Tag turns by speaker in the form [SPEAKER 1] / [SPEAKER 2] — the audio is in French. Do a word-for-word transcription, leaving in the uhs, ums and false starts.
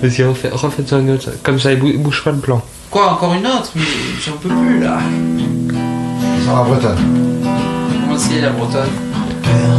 [SPEAKER 1] Vas-y, refais, refais-en une autre. Comme ça, il bou- bouge pas le plan.
[SPEAKER 2] Quoi, encore une autre? Mais j'en peux plus là.
[SPEAKER 3] Sans la Bretonne.
[SPEAKER 2] Comment c'est la Bretonne?